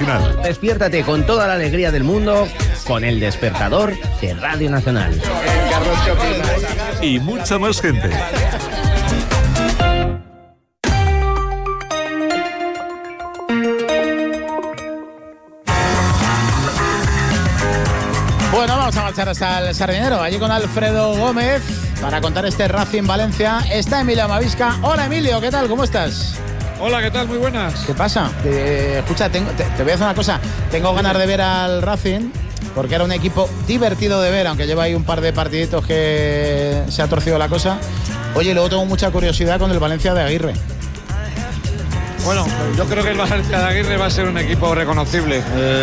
Nacional. Despiértate con toda la alegría del mundo con el despertador de Radio Nacional. Y mucha más gente. Bueno, vamos a marchar hasta el Sardinero, allí con Alfredo Gómez, para contar este Racing Valencia. Está Emilio Amavisca. Hola Emilio, ¿qué tal? ¿Cómo estás? Hola, ¿qué tal? Muy buenas. ¿Qué pasa? Escucha, te voy a decir una cosa. Tengo ganas de ver al Racing, porque era un equipo divertido de ver, aunque lleva ahí un par de partiditos que se ha torcido la cosa. Oye, luego tengo mucha curiosidad con el Valencia de Aguirre. Bueno, yo creo que el Valencia de Aguirre va a ser un equipo reconocible.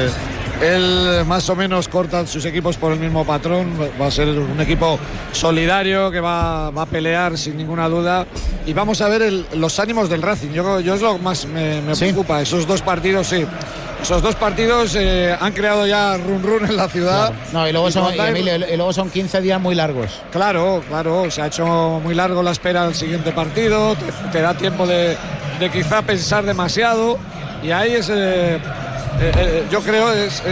Él más o menos corta sus equipos por el mismo patrón. Va a ser un equipo solidario que va a pelear sin ninguna duda. Y vamos a ver los ánimos del Racing. Yo es lo que más me preocupa. Esos dos partidos, sí. Esos dos partidos han creado ya run en la ciudad. Claro. No, y luego son 15 días muy largos. Claro. Se ha hecho muy largo la espera del siguiente partido. Te da tiempo de quizá pensar demasiado. Y ahí es... yo creo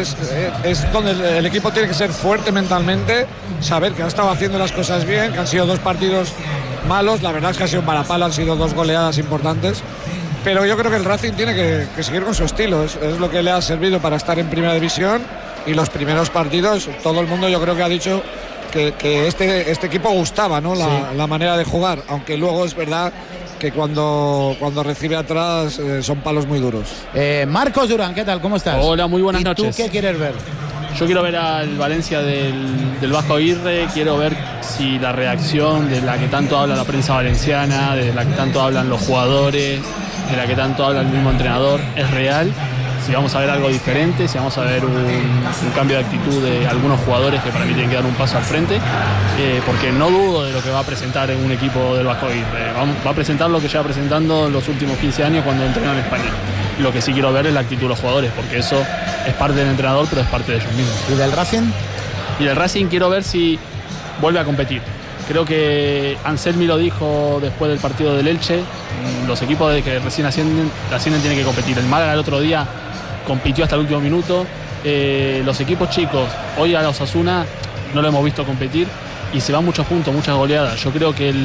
es donde el equipo tiene que ser fuerte mentalmente, saber que ha estado haciendo las cosas bien, que han sido dos partidos malos, la verdad es que ha sido un varapalo, han sido dos goleadas importantes, pero yo creo que el Racing tiene que seguir con su estilo, es lo que le ha servido para estar en primera división, y los primeros partidos todo el mundo yo creo que ha dicho que este equipo gustaba, ¿no? La manera de jugar, aunque luego es verdad que cuando recibe atrás son palos muy duros. Marcos Durán, ¿qué tal? ¿Cómo estás? Hola, muy buenas noches. ¿Y tú qué quieres ver? Yo quiero ver al Valencia del Vasco Aguirre, quiero ver si la reacción de la que tanto habla la prensa valenciana, de la que tanto hablan los jugadores, de la que tanto habla el mismo entrenador, es real. Si vamos a ver algo diferente, si vamos a ver un cambio de actitud de algunos jugadores que para mí tienen que dar un paso al frente, porque no dudo de lo que va a presentar en un equipo del Vasco Aguirre. Va a presentar lo que lleva presentando en los últimos 15 años cuando entrenó en España. Lo que sí quiero ver es la actitud de los jugadores, porque eso es parte del entrenador, pero es parte de ellos mismos. ¿Y del Racing? Y del Racing quiero ver si vuelve a competir. Creo que Anselmi lo dijo después del partido del Elche, los equipos que recién ascienden tienen que competir. El Málaga el otro día compitió hasta el último minuto. Los equipos chicos, hoy a la Osasuna no lo hemos visto competir y se van muchos puntos, muchas goleadas. Yo creo que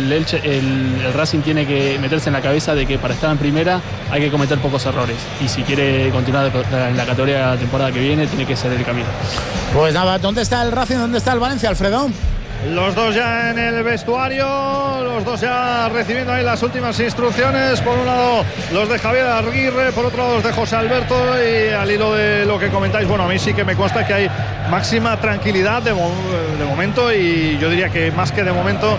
el Racing tiene que meterse en la cabeza de que para estar en primera hay que cometer pocos errores. Y si quiere continuar en la categoría de la temporada que viene, tiene que ser el camino. Pues nada, ¿dónde está el Racing? ¿Dónde está el Valencia, Alfredo? Los dos ya en el vestuario, los dos ya recibiendo ahí las últimas instrucciones. Por un lado los de Javier Aguirre, por otro lado los de José Alberto. Y al hilo de lo que comentáis, bueno, a mí sí que me consta que hay máxima tranquilidad de momento, y yo diría que más que de momento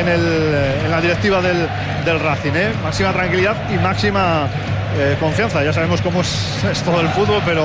en la directiva del Racing, máxima tranquilidad y máxima confianza. Ya sabemos cómo es todo el fútbol, pero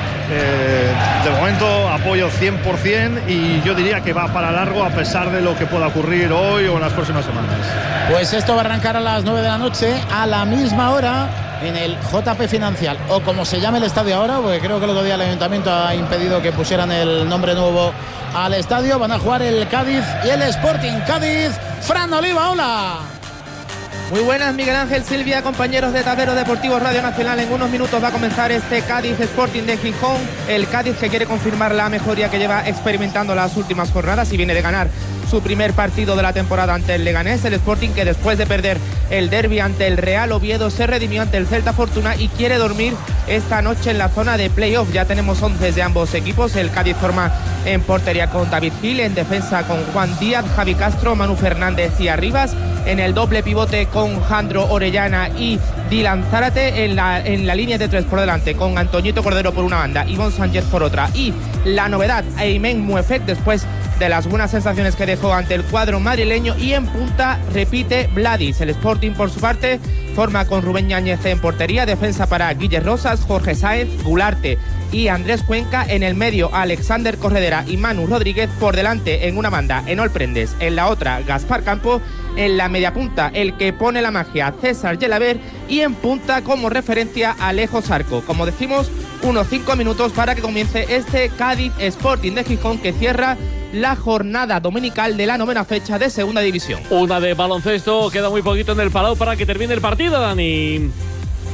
de momento apoyo 100%, y yo diría que va para largo a pesar de lo que pueda ocurrir hoy o en las próximas semanas. Pues esto va a arrancar a las 9 de la noche, a la misma hora, en el JP Financial, o como se llame el estadio ahora, porque creo que el otro día el Ayuntamiento ha impedido que pusieran el nombre nuevo al estadio. Van a jugar el Cádiz y el Sporting Cádiz. Fran Oliva, hola. Muy buenas, Miguel Ángel, Silvia, compañeros de Tablero Deportivo Radio Nacional. En unos minutos va a comenzar este Cádiz Sporting de Gijón. El Cádiz que quiere confirmar la mejoría que lleva experimentando las últimas jornadas y viene de ganar su primer partido de la temporada ante el Leganés. El Sporting que después de perder el derbi ante el Real Oviedo se redimió ante el Celta Fortuna y quiere dormir esta noche en la zona de playoff. Ya tenemos 11 de ambos equipos. El Cádiz forma en portería con David Gil, en defensa con Juan Díaz, Javi Castro, Manu Fernández y Arribas. En el doble pivote con Jandro Orellana y Dylan Zárate. En la línea de tres por delante con Antoñito Cordero por una banda, Ivonne Sánchez por otra. Y la novedad, Aymen Muefet, después de las buenas sensaciones que dejó ante el cuadro madrileño. Y en punta repite Vladis. El Sporting por su parte forma con Rubén Ñáñez en portería, defensa para Guille Rosas, Jorge Sáenz, Gularte y Andrés Cuenca. En el medio Alexander Corredera y Manu Rodríguez. Por delante en una banda Enol Prendes, en la otra Gaspar Campo. En la media punta el que pone la magia, César Gelaber. Y en punta como referencia Alejo Zarco. Como decimos, unos 5 minutos para que comience este Cádiz Sporting de Gijón, que cierra la jornada dominical de la 9ª fecha de Segunda División. Una de baloncesto, queda muy poquito en el Palau para que termine el partido, Dani.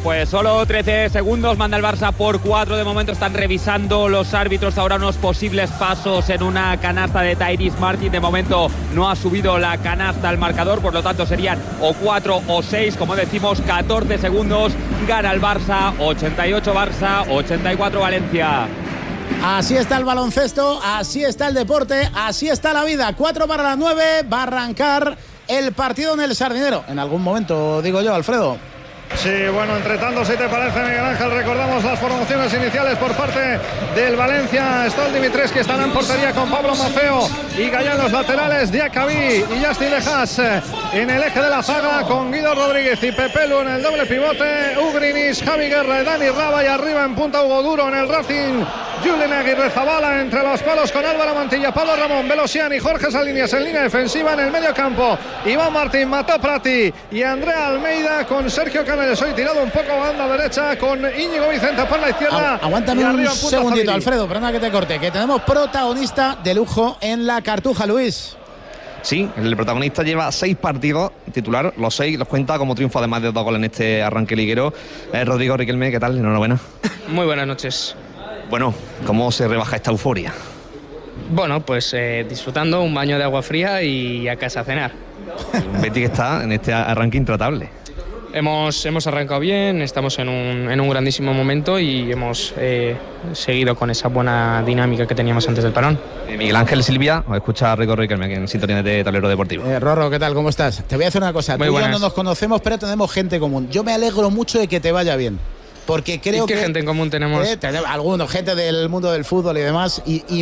Pues solo 13 segundos, manda el Barça por 4. De momento están revisando los árbitros ahora unos posibles pasos en una canasta de Tyrese Martin. De momento no ha subido la canasta al marcador, por lo tanto serían o 4 o 6. Como decimos, 14 segundos, gana el Barça, 88 Barça, 84 Valencia. Así está el baloncesto, así está el deporte, así está la vida. 8:45, va a arrancar el partido en el Sardinero. En algún momento, digo yo, Alfredo. Sí, bueno, entre tanto, si te parece, Miguel Ángel, recordamos las formaciones iniciales por parte del Valencia. Stol Dimitrescu estará en portería con Pablo Maceo y Gallá en los laterales, Diacabí y Justin Lejas en el eje de la zaga, con Guido Rodríguez y Pepelu en el doble pivote, Ugrinis, Javi Guerra y Dani Raba, y arriba en punta Hugo Duro en el Racing, Julen Aguirre Zabala entre los palos con Álvaro Mantilla, Pablo Ramón, Velosian y Jorge Salinas en línea defensiva. En el medio campo, Iván Martín, Mató Prati y Andrea Almeida, con Sergio Canales hoy tirado un poco a banda derecha, con Íñigo Vicente por la izquierda. Aguántame un segundito, Alfredo, perdona que te corte, que tenemos protagonista de lujo en la Cartuja, Luis. Sí, el protagonista lleva 6 partidos titular, los 6 los cuenta como triunfo, además de 2 goles en este arranque liguero. Rodrigo Riquelme, ¿qué tal? Enhorabuena. Muy buenas noches. Bueno, ¿cómo se rebaja esta euforia? Bueno, pues disfrutando un baño de agua fría y a casa a cenar. El Betis que está en este arranque intratable. Hemos arrancado bien, estamos en un grandísimo momento y hemos seguido con esa buena dinámica que teníamos antes del parón. Miguel Ángel, Silvia, os escucha Rico Riquelme aquí en sintonía de Tablero Deportivo. Rorro, ¿qué tal? ¿Cómo estás? Te voy a hacer una cosa. Tú y yo no nos conocemos, pero tenemos gente común. Yo me alegro mucho de que te vaya bien. Porque creo ¿Qué gente en común tenemos? Algunos, gente del mundo del fútbol y demás.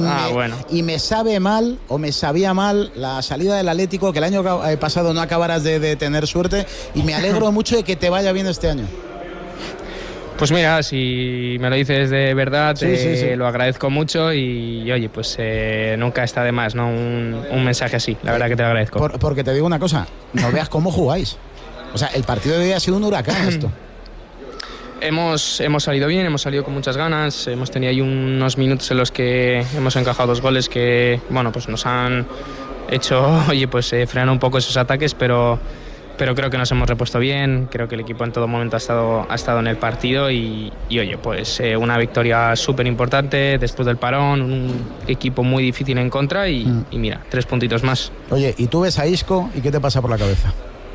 Y me sabe mal, o me sabía mal, la salida del Atlético, que el año pasado no acabaras de tener suerte. Y me alegro mucho de que te vaya bien este año. Pues mira, si me lo dices de verdad, sí. Lo agradezco mucho y oye, pues nunca está de más, ¿no? Un mensaje así, la verdad que te lo agradezco. Porque te digo una cosa, no veas cómo jugáis. O sea, el partido de hoy ha sido un huracán esto. Hemos salido bien, hemos salido con muchas ganas, hemos tenido ahí unos minutos en los que hemos encajado 2 goles que, bueno, pues nos han hecho, oye, pues frenar un poco esos ataques, pero creo que nos hemos repuesto bien, creo que el equipo en todo momento ha estado en el partido y oye, pues una victoria súper importante después del parón, un equipo muy difícil en contra y mira, 3 puntitos más. Oye, ¿y tú ves a Isco y qué te pasa por la cabeza?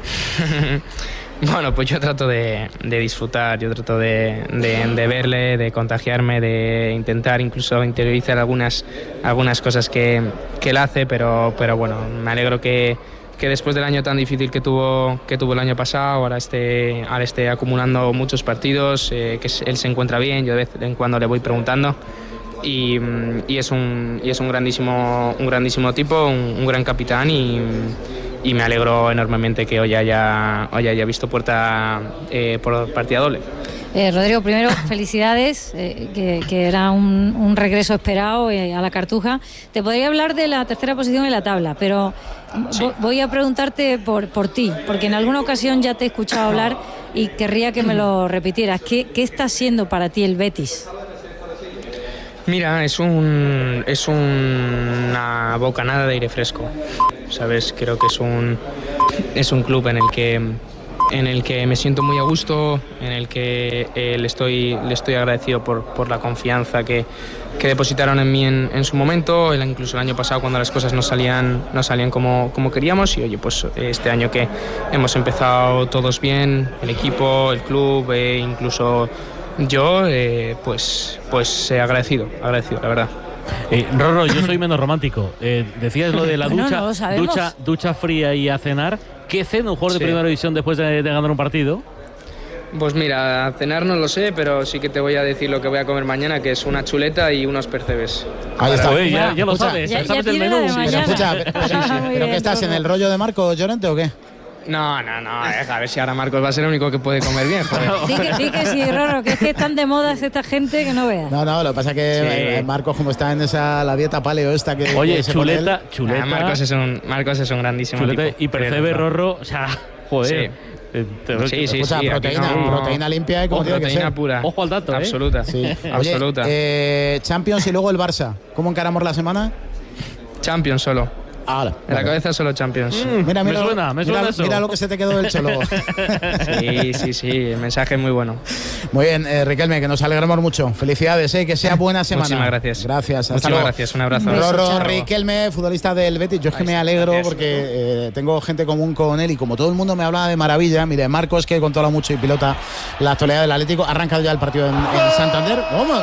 Bueno, pues yo trato de disfrutar, yo trato de verle, de contagiarme, de intentar incluso interiorizar algunas cosas que él hace, pero bueno, me alegro que después del año tan difícil que tuvo el año pasado, ahora esté acumulando muchos partidos, que él se encuentra bien, yo de vez en cuando le voy preguntando. Y es un grandísimo tipo, un gran capitán y me alegro enormemente que hoy haya visto puerta por partida doble. Rodrigo, primero, felicidades, que era un regreso esperado a la Cartuja. Te podría hablar de la tercera posición en la tabla, pero sí. Voy a preguntarte por ti, porque en alguna ocasión ya te he escuchado hablar y querría que me lo repitieras. ¿Qué está siendo para ti el Betis? Mira, es una bocanada de aire fresco, ¿sabes? Creo que es un club en el que me siento muy a gusto, en el que le estoy agradecido por la confianza que depositaron en mí en su momento, incluso el año pasado cuando las cosas no salían como queríamos, y oye, pues este año que hemos empezado todos bien, el equipo, el club, incluso yo, pues agradecido, la verdad. Rorro, yo soy menos romántico. Decías lo de la ducha fría y a cenar. ¿Qué cena un jugador de primera división después de ganar un partido? Pues mira, a cenar no lo sé, pero sí que te voy a decir lo que voy a comer mañana, que es una chuleta y unos percebes. Ahí está. Ya lo sabes, sabes el menú. Pero escucha, ¿pero qué estás, en el rollo de Marcos Llorente o qué? No, a ver si ahora Marcos va a ser el único que puede comer bien. Di que sí, Rorro, que es que están de moda esta gente que no veas. No, lo que pasa es que Marcos, como está en la dieta paleo esta que... Oye, chuleta. Marcos es un grandísimo chuleta tipo. Y percebe, Rorro, o sea, joder. Sí. Proteína limpia y como tiene que ser. Proteína pura. Ojo al dato, absoluta. Sí. Absoluta. Oye, Champions y luego el Barça. ¿Cómo encaramos la semana? Champions solo. En la cabeza solo Champions. Mira, me suena eso. Mira lo que se te quedó del Cholo. Sí, el mensaje es muy bueno. Muy bien, Riquelme, que nos alegramos mucho. Felicidades, que sea buena semana. Muchísimas gracias. Gracias. Muchísimas gracias, un abrazo. Rorro Riquelme, futbolista del Betis. Yo es que me alegro porque tengo gente común con él y como todo el mundo me hablaba de maravilla. Mire, Marcos, que controla mucho y pilota la actualidad del Atlético, ha arrancado ya el partido en Santander. ¡Vamos!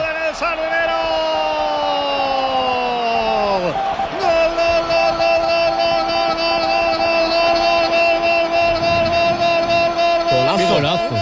Golazo.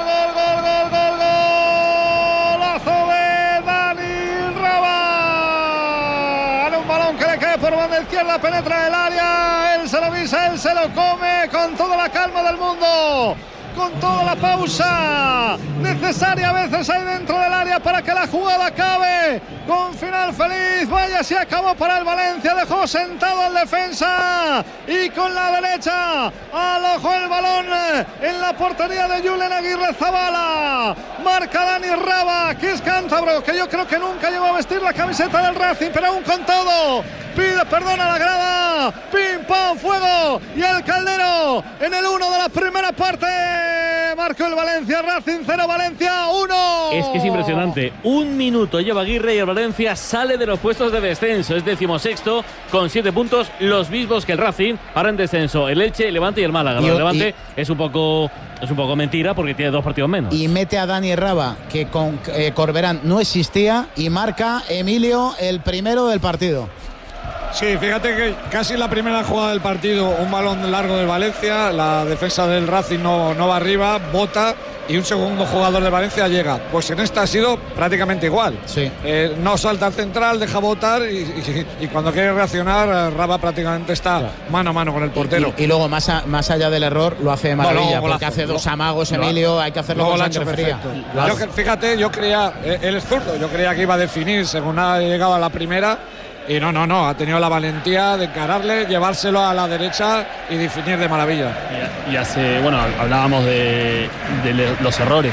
Por banda izquierda, penetra el área, él se lo visa, él se lo come con toda la calma del mundo, con toda la pausa necesaria a veces ahí dentro del área para que la jugada acabe con final feliz. Vaya, se acabó para el Valencia, dejó sentado al defensa y con la derecha alojó el balón en la portería de Julen Aguirrezabala. Marca Dani Raba, que es cántabro, que yo creo que nunca llegó a vestir la camiseta del Racing, pero aún con todo pide perdón a la grada. Pim, pam, fuego. Y el Caldero en el 1 de la primera parte. Marcó el Valencia. Racing 0, Valencia 1. Es que es impresionante. 1 minuto lleva Aguirre y el Valencia sale de los puestos de descenso. Es 16º con 7 puntos, los mismos que el Racing. Ahora en descenso el Elche, el Levante y el Málaga. El Levante es un poco mentira porque tiene 2 partidos menos. Y mete a Dani Raba, que con Corberán no existía, y marca Emilio el primero del partido. Sí, fíjate que casi la primera jugada del partido, un balón largo del Valencia, la defensa del Racing no va arriba, bota y un segundo jugador de Valencia llega. Pues en esta ha sido prácticamente igual. Sí. No salta al central, deja botar y cuando quiere reaccionar, Raba prácticamente está mano a mano con el portero. Y luego, más allá del error, lo hace de maravilla, porque hace 2 amagos, Emilio, hay que hacerlo con sangre fría. Fíjate, yo creía, él es zurdo, yo creía que iba a definir según ha llegado a la primera. Y no, ha tenido la valentía de encararle, llevárselo a la derecha y definir de maravilla. Y hablábamos de los errores.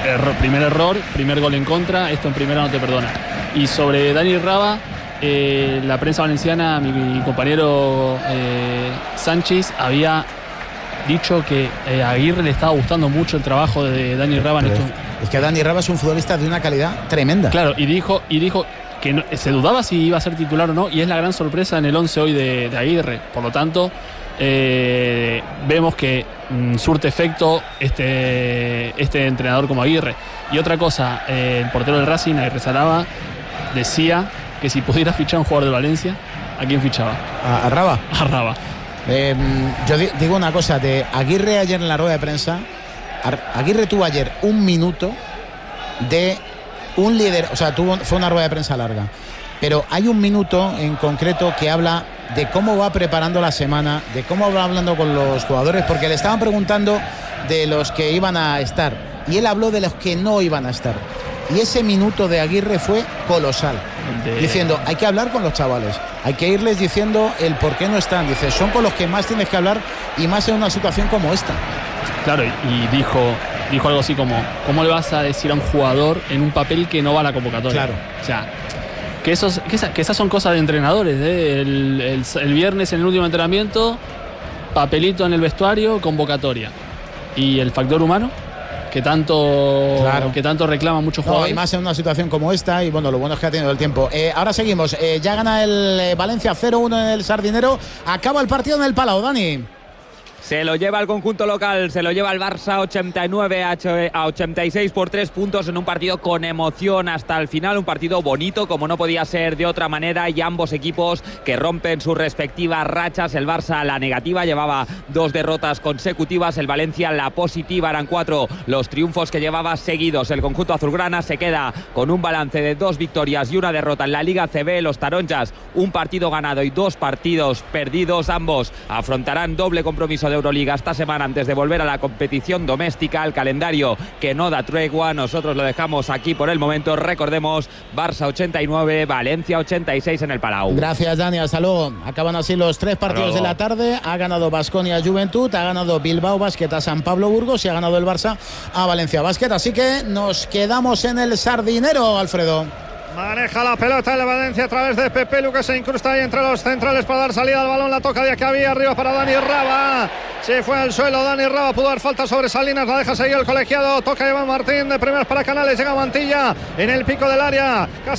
Primer gol en contra, esto en primera no te perdona. Y sobre Dani Raba, la prensa valenciana, mi compañero Sánchez había dicho que a Aguirre le estaba gustando mucho el trabajo de Dani Raba. Es que Dani Raba es un futbolista de una calidad tremenda. Claro, y dijo que no, se dudaba si iba a ser titular o no, y es la gran sorpresa en el 11 hoy de Aguirre. Por lo tanto, vemos que surte efecto este entrenador como Aguirre. Y otra cosa, el portero del Racing, Aguirrezabala, decía que si pudiera fichar a un jugador de Valencia, ¿a quién fichaba? ¿A Raba? A Raba. Yo digo una cosa, de Aguirre ayer en la rueda de prensa, Aguirre tuvo ayer 1 minuto de un líder, o sea, fue una rueda de prensa larga, pero hay 1 minuto en concreto que habla de cómo va preparando la semana, de cómo va hablando con los jugadores, porque le estaban preguntando de los que iban a estar y él habló de los que no iban a estar. Y ese minuto de Aguirre fue colosal, diciendo, hay que hablar con los chavales, hay que irles diciendo el por qué no están. Dice, son con los que más tienes que hablar y más en una situación como esta. Claro, y dijo algo así como, ¿cómo le vas a decir a un jugador en un papel que no va a la convocatoria? Claro. O sea, que esas son cosas de entrenadores, ¿eh? El viernes en el último entrenamiento, papelito en el vestuario, convocatoria. Y el factor humano, que tanto reclaman muchos jugadores. Y más en una situación como esta, y bueno, lo bueno es que ha tenido el tiempo. Ahora seguimos, ya gana el Valencia 0-1 en el Sardinero, acaba el partido en el Palau, Dani. Se lo lleva el conjunto local, se lo lleva el Barça 89 a 86 por 3 puntos en un partido con emoción hasta el final, un partido bonito como no podía ser de otra manera, y ambos equipos que rompen sus respectivas rachas. El Barça la negativa, llevaba 2 derrotas consecutivas, el Valencia la positiva, eran 4 los triunfos que llevaba seguidos. El conjunto azulgrana se queda con un balance de 2 victorias y 1 derrota en la Liga CB. Los taronjas, un partido ganado y 2 partidos perdidos, ambos afrontarán doble compromiso de Euroliga esta semana antes de volver a la competición doméstica. El calendario que no da tregua, nosotros lo dejamos aquí por el momento. Recordemos, Barça 89, Valencia 86 en el Palau. Gracias, Dani, hasta luego. Acaban así los 3 partidos de la tarde. Ha ganado Baskonia Juventud, ha ganado Bilbao Basket a San Pablo Burgos y ha ganado el Barça a Valencia Basket. Así que nos quedamos en el Sardinero, Alfredo. Maneja la pelota el Valencia a través de Pepe Lu, que se incrusta ahí entre los centrales para dar salida al balón. La toca de Diacabí, arriba para Dani Raba. Se fue al suelo Dani Raba, pudo dar falta sobre Salinas, la deja seguir el colegiado. Toca Iván Martín, de primeras para Canales, llega Mantilla en el pico del área.